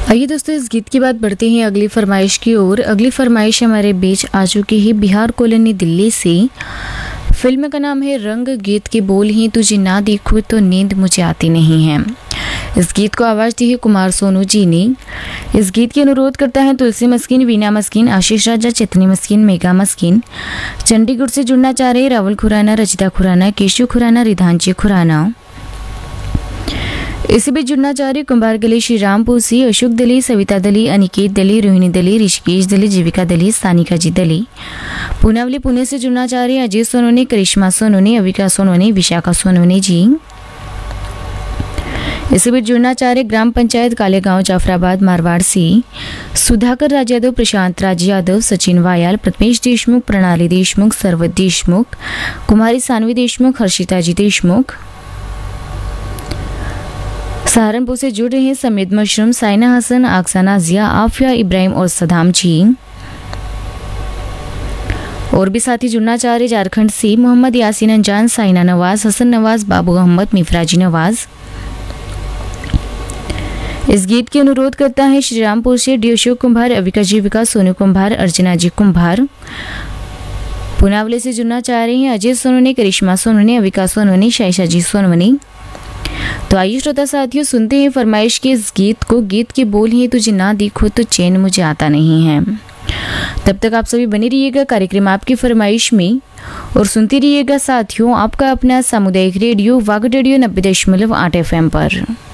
आइए दोस्तों, इस गीत के बाद बढ़ते हैं अगली फरमाइश की ओर। अगली फरमाइश हमारे बीच आ चुकी है बिहार कॉलोनी दिल्ली से। फिल्म का नाम है रंग, गीत के बोल ही तुझे ना देखूं तो नींद मुझे आती नहीं है। इस गीत को आवाज़ दी है कुमार सोनू जी ने। इस गीत की अनुरोध करता है तुलसी मस्किन, वीना मस्किन, आशीष राजा, चेतनी मस्किन, मेघा मस्किन। चंडीगढ़ से जुड़ना चाह रहे राहुल खुराना, रचिता खुराना, केशु खुराना, रिधांशी खुराना। इसी बीच जुड़ना चाह रही कुंभार गली, श्री रामपुर से अशोक दली, सविता दली, अनिकेत दली, रोहिणी दली, ऋषिकेश दली, जीविका दली, सानिका जी दली। पूनावली पुणे से जुड़ना चाह रही अजीत सोनोने, करिश्मा सोनोने, अविका सोनोने, विशाखा सोनोने जी। इसी बीच जुड़ना चाह रहे ग्राम पंचायत कालेगांव, जाफराबाद, मारवाड़ से सुधाकर राज यादव, प्रशांत राज यादव, सचिन वायाल, प्रथमेश देशमुख, प्रणाली देशमुख, सरवत देशमुख, कुमारी सानवी देशमुख, हर्षिता जी देशमुख। सहारनपुर से जुड़ रहे हैं समीद मशरूम, साइना हसन, आक्साना जिया, आफिया इब्राहिम और सदाम जी। और भी साथी जुड़ना चाह रहे झारखंड से मोहम्मद यासीन अंजान, साइना नवाज, हसन नवाज, बाबू अहमद, मिफराजी नवाज। इस गीत की अनुरोध करता है श्रीरामपुर से डी अशोक कुंभार, अविका जीविका, सोनू कुंभार, अर्चना जी कुंभार। पुनावले से जुड़ना चाह रहे हैं अजय सोनोने, करिश्मा सोनोने, अविका सोनोने, शाइशा जी सोनोने। तो आइए श्रोता साथियों, सुनते हैं फरमाइश के इस गीत को। गीत के बोल ही तुझे ना देखो तो चैन मुझे आता नहीं है। तब तक आप सभी बने रहिएगा कार्यक्रम आपकी फरमाइश में और सुनते रहिएगा साथियों आपका अपना सामुदायिक रेडियो वाग रेडियो 90.8 FM पर।